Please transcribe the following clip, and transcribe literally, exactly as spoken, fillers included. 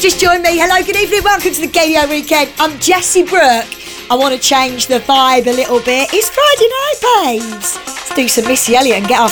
just joined me, hello, good evening, welcome to the Gadio Weekend. I'm Jessie Brooke. I want to change the vibe a little bit. It's Friday night, babes. Let's do some Missy Elliott and get our